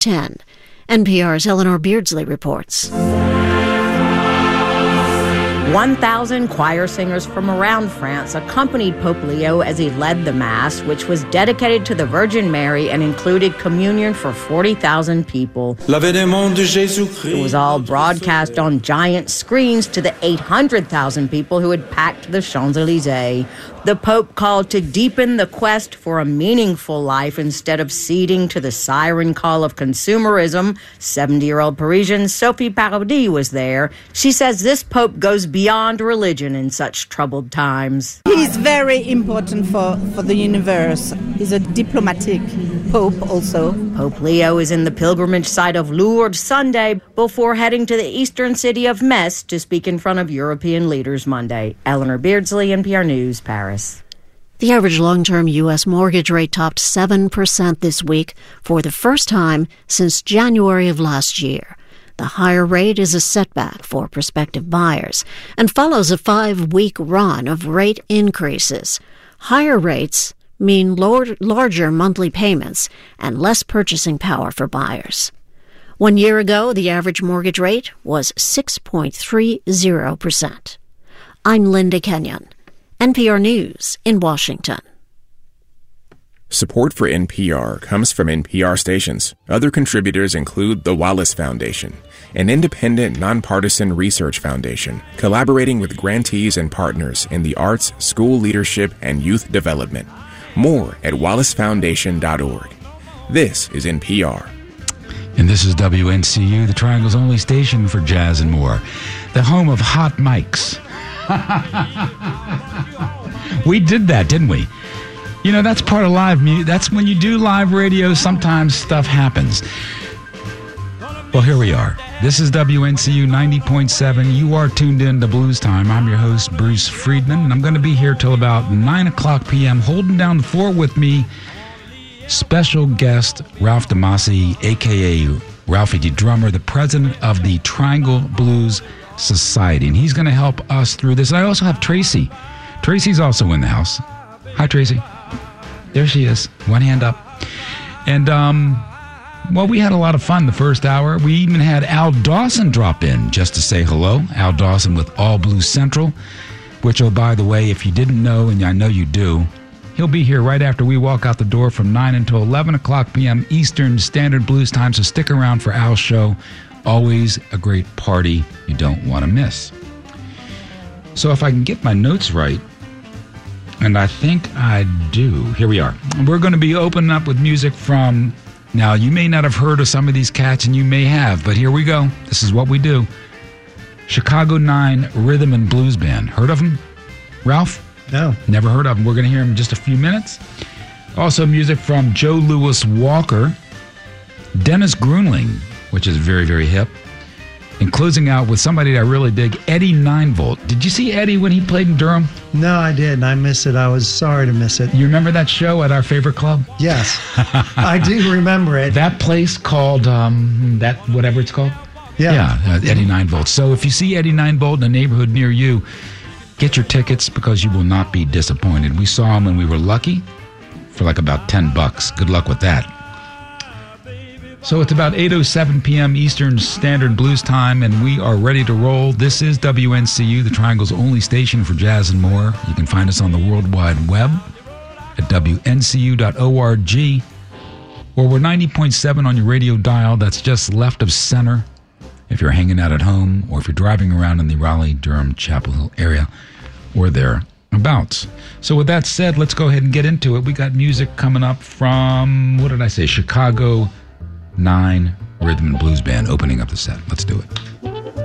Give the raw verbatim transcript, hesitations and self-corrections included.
ten. N P R's Eleanor Beardsley reports. one thousand choir singers from around France accompanied Pope Leo as he led the Mass, which was dedicated to the Virgin Mary and included communion for forty thousand people. It was all broadcast on giant screens to the eight hundred thousand people who had packed the Champs-Élysées. The Pope called to deepen the quest for a meaningful life instead of ceding to the siren call of consumerism. seventy-year-old Parisian Sophie Paradis was there. She says this Pope goes beyond religion in such troubled times. He's very important for, for the universe. He's a diplomatic Pope also. Pope Leo is in the pilgrimage site of Lourdes Sunday before heading to the eastern city of Metz to speak in front of European leaders Monday. Eleanor Beardsley, N P R News, Paris. The average long-term U S mortgage rate topped seven percent this week for the first time since January of last year. The higher rate is a setback for prospective buyers and follows a five-week run of rate increases. Higher rates mean lower, larger monthly payments and less purchasing power for buyers. One year ago, the average mortgage rate was six point three zero percent. I'm Linda Kenyon, N P R News in Washington. Support for N P R comes from N P R stations. Other contributors include the Wallace Foundation, an independent, nonpartisan research foundation collaborating with grantees and partners in the arts, school leadership, and youth development. More at wallace foundation dot org. This is N P R. And this is W N C U, the Triangle's only station for jazz and more. The home of hot mics. We did that, didn't we? You know, that's part of live music. That's when you do live radio, sometimes stuff happens. Well, here we are. This is W N C U ninety point seven. You are tuned in to Blues Time. I'm your host, Bruce Friedman, and I'm going to be here till about nine o'clock p.m. holding down the fort with me, special guest Ralph DeMasi, a k a. Ralphie D. Drummer, the president of the Triangle Blues Society, and he's going to help us through this. I also have Tracy. Tracy's also in the house. Hi, Tracy. There she is. One hand up. And, um... well, we had a lot of fun the first hour. We even had Al Dawson drop in just to say hello. Al Dawson with All Blues Central, which, oh, by the way, if you didn't know, and I know you do, he'll be here right after we walk out the door from nine until eleven o'clock p.m. Eastern Standard Blues Time, so stick around for Al's show. Always a great party you don't want to miss. So if I can get my notes right, and I think I do, here we are. We're going to be opening up with music from... Now, you may not have heard of some of these cats, and you may have, but here we go. This is what we do. Chicago nine Rhythm and Blues Band. Heard of them? Ralph? No. Never heard of them. We're going to hear them in just a few minutes. Also, music from Joe Louis Walker, Dennis Grunling, which is very, very hip, and closing out with somebody that I really dig, Eddie nine volt. Did you see Eddie when he played in Durham? No, I didn't. I missed it. I was sorry to miss it. You remember that show at our favorite club? Yes. I do remember it. That place called, um, that whatever it's called? Yeah. Yeah, uh, Eddie nine volt. So if you see Eddie nine volt in a neighborhood near you, get your tickets because you will not be disappointed. We saw him when we were lucky for like about ten bucks. Good luck with that. So it's about eight oh seven p.m. Eastern Standard Blues Time, and we are ready to roll. This is W N C U, the Triangle's only station for jazz and more. You can find us on the World Wide Web at W N C U dot org, or we're ninety point seven on your radio dial. That's just left of center if you're hanging out at home, or if you're driving around in the Raleigh, Durham, Chapel Hill area, or thereabouts. So with that said, let's go ahead and get into it. We got music coming up from, what did I say, Chicago nine Rhythm and Blues Band opening up the set. Let's do it.